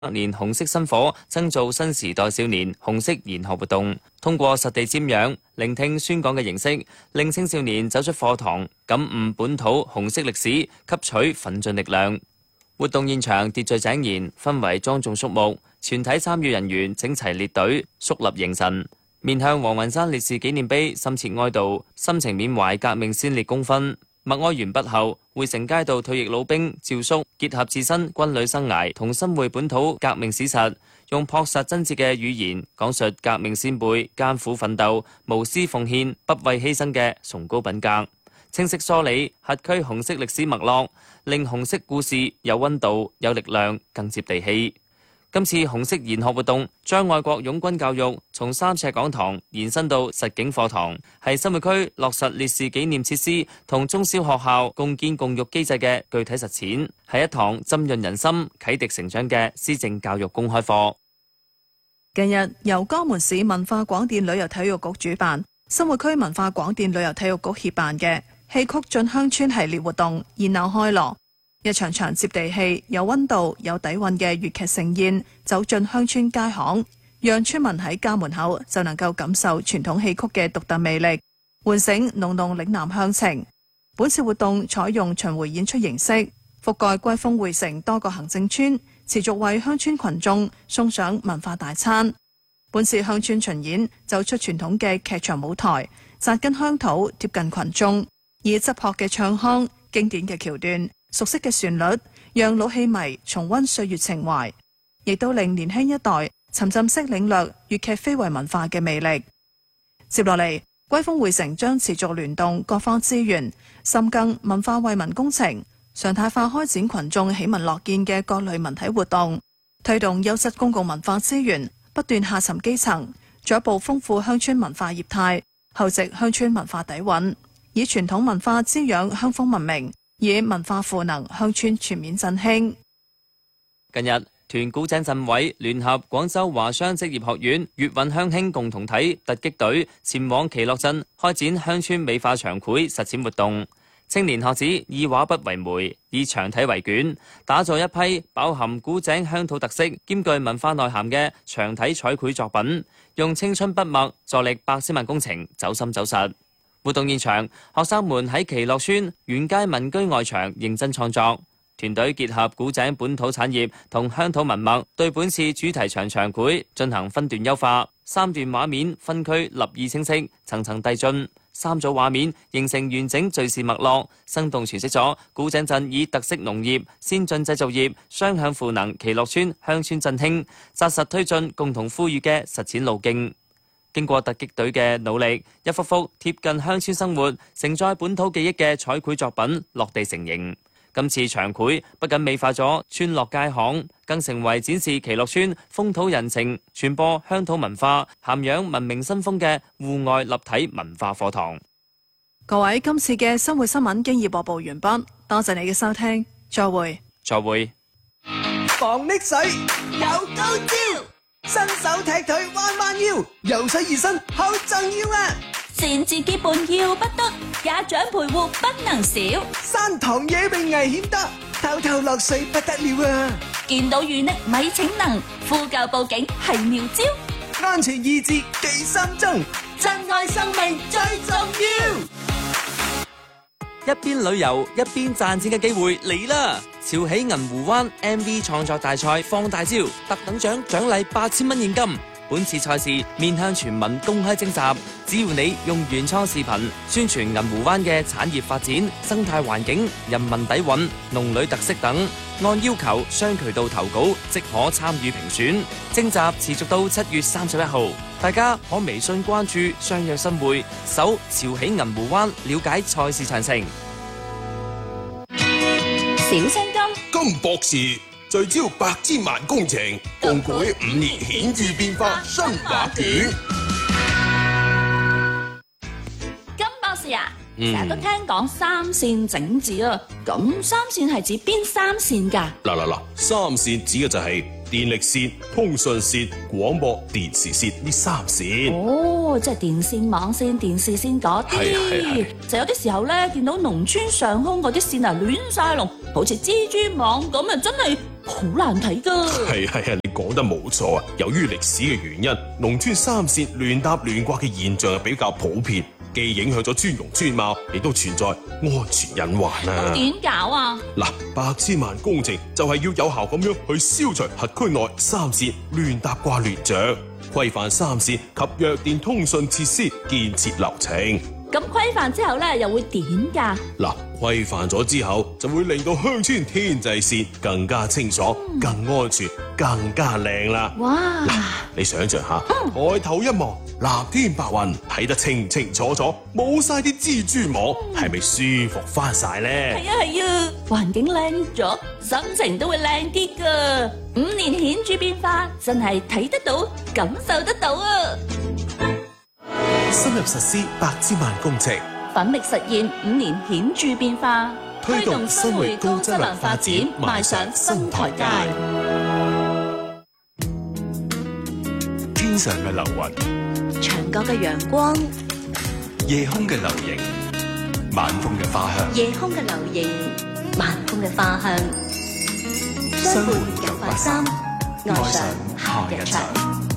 年紅色新火爭做新時代少年紅色研學活動，通過實地瞻仰、聆聽宣講嘅形式，令青少年走出課堂，感悟本土紅色歷史，吸取奮進力量。活動現場秩序井然，氛圍莊重肅穆，全體參與人員整齊列隊，肅立凝神，面向黃雲山烈士紀念碑深切哀悼，深情緬懷革命先烈功勳。默哀完畢後，匯成街道退役老兵趙叔結合自身軍旅生涯同深會本土革命史實，用樸實真摯嘅語言講述革命先輩艱苦奮鬥、無私奉獻、不畏犧牲嘅崇高品格，清晰梳理轄區紅色歷史脈絡，令紅色故事有溫度、有力量、更接地氣。今次紅色研學活動將愛國擁軍教育從3尺講堂延伸到實景課堂，係新會區落實烈士紀念設施同中小學校共建共育機制嘅具體實踐，係一堂浸潤人心、啟迪成長嘅施政教育公開課。 近日由江門市文化廣電旅遊體育局主辦，新會區文化廣電旅遊體育局協辦嘅戲曲進鄉村系列活動熱鬧開鑼。一場場接地氣、有溫度、有底蘊嘅粵劇盛宴，走進鄉村街巷，讓村民喺家門口就能夠感受傳統戲曲嘅獨特魅力，喚醒濃濃嶺南鄉情。本次活動採用巡迴演出形式，覆蓋歸豐匯城多個行政村，持續為鄉村群眾送上文化大餐。本次鄉村巡演走出傳統嘅劇場舞台，扎根鄉土，貼近群眾，以質樸嘅唱腔、經典嘅橋段、熟悉嘅旋律，讓老戲迷重溫歲月情懷，亦都令年輕一代沉浸式領略粵劇非遺文化嘅魅力。接落嚟，歸豐匯城將持續聯動各方資源，深耕文化惠民工程，常態化開展群眾喜聞樂見嘅各類文體活動，推動優質公共文化資源不斷下沉基層，進一步豐富鄉村文化業態，厚植鄉村文化底蘊，以傳統文化滋養鄉風文明，以文化賦能鄉村全面振興。 近日，屯古井鎮委聯合廣州華商職業學院粵韻鄉興共同體突擊隊前往奇樂鎮開展鄉村美化長繪實踐活動。青年學子以畫筆為媒，以長體為卷，打造一批飽含古井鄉土特色、兼具文化內涵嘅長體彩繪作品，用青春筆墨助力百千萬工程走深走實。活動現場，學生們喺奇樂村沿街民居外牆認真創作，團隊結合古井本土產業同鄉土文脈，對本次主題場長繪進行分段優化，3段畫面分區立意清晰，層層遞進，3組畫面形成完整敘事脈絡，生動詮釋咗古井鎮以特色農業、先進製造業雙向賦能奇樂村鄉村振興，紮實推進共同富裕嘅實踐路徑。經過突擊隊嘅努力，一幅幅貼近鄉村生活、承載本土記憶嘅彩繪作品落地成形。今次長繪不僅美化咗村落街巷，更成為展示奇樂村風土人情、傳播鄉土文化、涵養文明新風嘅戶外立體文化課堂。 各位，今次嘅生活新聞經已播報完畢，多謝你嘅收聽，再會。 再會。 防溺水有高招，伸手踢腿彎彎腰，游水熱身好重要啊！ 擅自結伴要不得，家長陪護不能少。 山塘野泳危險得，偷偷落水不得了啊！ 見到遇溺咪逞能，呼救報警係妙招。 安全意志記心中，珍愛生命最重要。 一邊旅遊一邊賺錢嘅機會嚟啦！潮起銀湖灣 MV 創作大賽放大招，特等獎獎勵8000蚊現金。本次賽事面向全民公開徵集，只要你用原創視頻宣傳銀湖灣嘅產業發展、生態環境、人民底蘊、農旅特色等，按要求雙渠道投稿即可參與評選。徵集持續到7月31號，大家可微信關注相約新會，搜潮起銀湖灣了解賽事詳情。 小青金博士聚焦百千萬工程，共繪5年顯著變化新畫卷。 金博士啊，成日都聽講3線整治啊，咁3線係指邊3線㗎？ 嗱，3線指嘅就係電力線、通訊線、廣播電視線呢3線。 哦，即係電線、網線、電視線嗰啲。係。就有啲時候咧，見到農村上空嗰啲線啊亂晒龍，好似蜘蛛網咁啊，真係好難睇噶。 係，你講得冇錯啊！由於歷史嘅原因，農村三線亂搭亂掛嘅現象係比較普遍，既影響咗村容村貌，亦都存在安全隱患啊！ 點搞啊？ 嗱，百千萬工程就係要有效咁樣去消除轄區內三線亂搭掛亂着，規範三線及弱電通訊設施建設流程。 咁規範之後咧，又會點㗎？ 嗱，規範咗之後，就會令到鄉村天際線更加清楚、更安全、更加靚啦。 哇！ 你想象下，抬頭一望，藍天白雲，睇得清清楚楚，冇晒啲蜘蛛網，係咪舒服翻晒呢？ 係啊，環境靚咗，心情都會靚啲㗎。5年顯著變化，真係睇得到、感受得到啊！ 深入實施百千萬工程， 奮力實現5年顯著變化， 推動生活高質量發展，邁上新台階。天上嘅流雲， 牆角嘅陽光， 夜空嘅流螢，晚風嘅花香， 夜空嘅流螢，晚風嘅花香。相伴983，愛上夏日場。